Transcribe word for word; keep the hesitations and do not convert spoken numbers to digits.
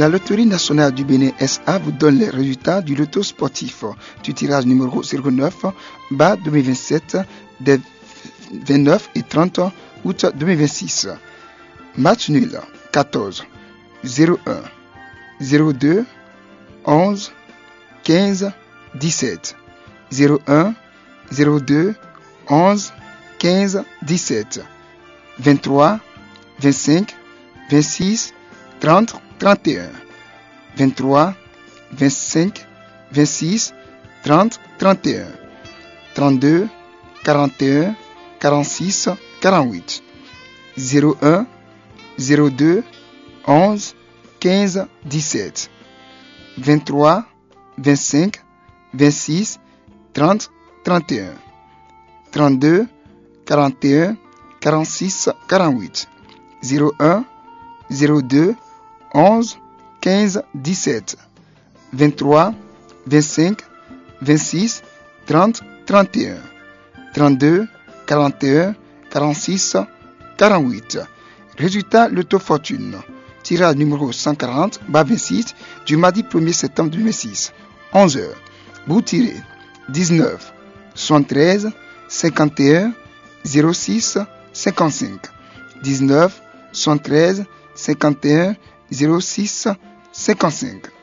La Loterie nationale du Bénin S A vous donne les résultats du loto sportif du tirage numéro zéro neuf bas deux mille vingt-sept des vingt-neuf et trente août deux mille vingt-six. Match nul quatorze, zéro un, zéro deux, onze, quinze, dix-sept. zéro un, zéro deux, onze, quinze, dix-sept. vingt-trois, vingt-cinq, vingt-six, trente, trente et un. vingt-trois, vingt-cinq, vingt-six, trente, trente et un. trente-deux, quarante et un, quarante-six, quarante-huit. zéro un, zéro deux, onze, quinze, dix-sept. vingt-trois, vingt-cinq, vingt-six, trente, trente et un. trente-deux, quarante et un, quarante-six, quarante-huit. zéro un, zéro deux, onze, quinze, dix-sept. vingt-trois, vingt-cinq, vingt-six, trente, trente et un. trente-deux, quarante et un, quarante-six, quarante-huit. Résultat Loto Fortune. Tirage numéro cent quarante, bas vingt-six, du mardi premier septembre deux mille six. onze heures. Bout tiré. dix-neuf, soixante-treize, cinquante et un, zéro six, cinquante-cinq. dix-neuf, soixante-treize, cinquante et un, zéro six, cinquante-cinq.